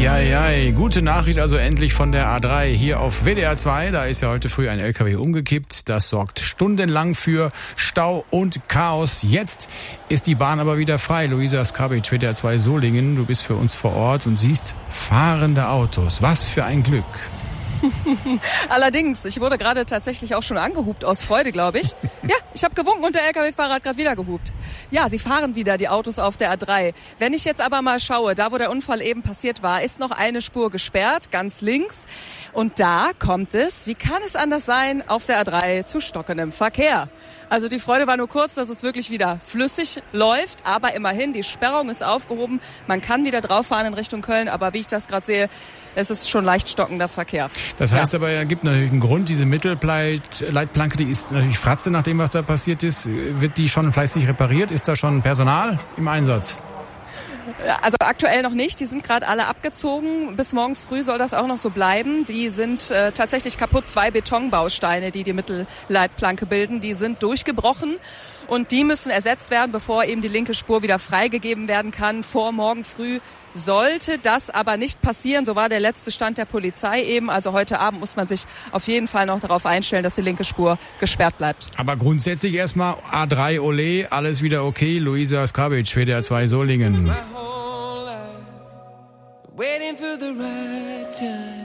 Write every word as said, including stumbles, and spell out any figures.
Eieiei, gute Nachricht also endlich von der A drei hier auf W D R zwei. Da ist ja heute früh ein L K W umgekippt. Das sorgt stundenlang für Stau und Chaos. Jetzt ist die Bahn aber wieder frei. Luisa Skabic, W D R zwei Solingen, du bist für uns vor Ort und siehst fahrende Autos. Was für ein Glück. Allerdings, ich wurde gerade tatsächlich auch schon angehupt aus Freude, glaube ich. Ja, ich habe gewunken und der L K W-Fahrer hat gerade wieder gehupt. Ja, sie fahren wieder, die Autos auf der A drei. Wenn ich jetzt aber mal schaue, da wo der Unfall eben passiert war, ist noch eine Spur gesperrt, ganz links. Und da kommt es, wie kann es anders sein, auf der A drei zu stockendem Verkehr. Also die Freude war nur kurz, dass es wirklich wieder flüssig läuft, aber immerhin, die Sperrung ist aufgehoben. Man kann wieder drauf fahren in Richtung Köln, aber wie ich das gerade sehe, es ist schon leicht stockender Verkehr. Das heißt ja. aber, es gibt natürlich einen Grund, diese Mittelleitplanke, die ist natürlich Fratze nach dem, was da passiert ist. Wird die schon fleißig repariert? Ist da schon Personal im Einsatz? Also aktuell noch nicht, die sind gerade alle abgezogen. Bis morgen früh soll das auch noch so bleiben. Die sind äh, tatsächlich kaputt. Zwei Betonbausteine, die die Mittelleitplanke bilden, die sind durchgebrochen. Und die müssen ersetzt werden, bevor eben die linke Spur wieder freigegeben werden kann. Vor morgen früh sollte das aber nicht passieren. So war der letzte Stand der Polizei eben. Also heute Abend muss man sich auf jeden Fall noch darauf einstellen, dass die linke Spur gesperrt bleibt. Aber grundsätzlich erstmal A drei Ole, alles wieder okay. Luisa Skabic, W D R zwei Solingen. Waiting for the right time.